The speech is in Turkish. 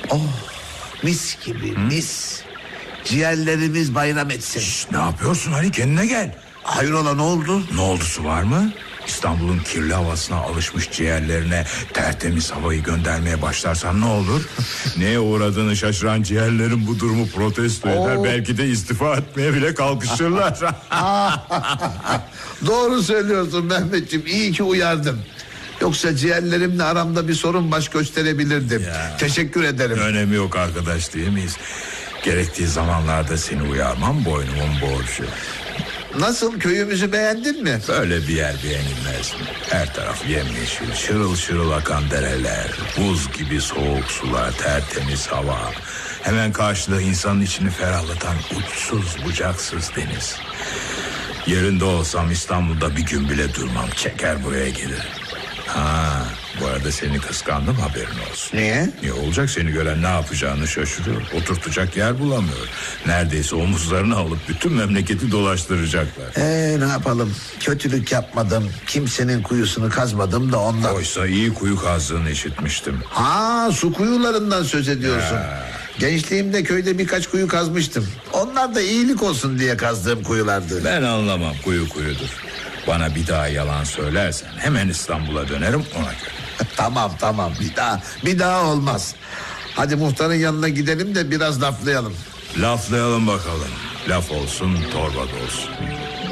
Oh, mis gibi mis. Ciğerlerimiz bayram etsin. Ne yapıyorsun Ali, kendine gel. Hayrola, ne oldu? Ne oldusu var mı? İstanbul'un kirli havasına alışmış ciğerlerine tertemiz havayı göndermeye başlarsan ne olur? Neye uğradığını şaşıran ciğerlerin bu durumu protesto eder. Belki de istifa etmeye bile kalkışırlar. Doğru söylüyorsun Mehmetciğim, iyi ki uyardın. Yoksa ciğerlerimle aramda bir sorun baş gösterebilirdim. Teşekkür ederim. Önemi yok arkadaş, değil miyiz? Gerektiği zamanlarda seni uyarmam boynumun borcu. Nasıl, köyümüzü beğendin mi? Böyle bir yer beğenilmez mi? Her taraf yemyeşil, şırıl şırıl akan dereler, buz gibi soğuk sular, tertemiz hava. Hemen karşıda insanın içini ferahlatan uçsuz bucaksız deniz. Yerinde olsam İstanbul'da bir gün bile durmam, çeker buraya gelirim. Bu arada seni kıskandım, haberin olsun. Niye? Ne olacak, seni gören ne yapacağını şaşırıyor. Oturtacak yer bulamıyor. Neredeyse omuzlarını alıp bütün memleketi dolaştıracaklar. Ne yapalım, kötülük yapmadım, kimsenin kuyusunu kazmadım da ondan. Oysa iyi kuyu kazdığını işitmiştim. Su kuyularından söz ediyorsun. Gençliğimde köyde birkaç kuyu kazmıştım. Onlar da iyilik olsun diye kazdığım kuyulardı. Ben anlamam, kuyu kuyudur. Bana bir daha yalan söylersen hemen İstanbul'a dönerim, ona göre. Tamam, bir daha olmaz. Hadi muhtarın yanına gidelim de biraz laflayalım. Laflayalım bakalım. Laf olsun, torba da olsun.